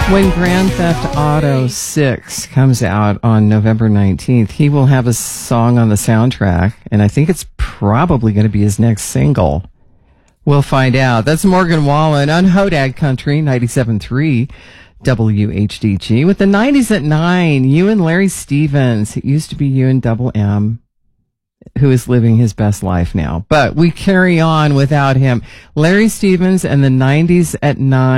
When Grand Theft Auto 6 comes out on November 19th, he will have a song on the soundtrack, and I think it's probably going to be his next single. We'll find out. That's Morgan Wallen on Hodag Country 97.3 WHDG. With the 90s at 9, you and Larry Stevens. It used to be you and Double M, who is living his best life now. But we carry on without him. Larry Stevens and the 90s at 9.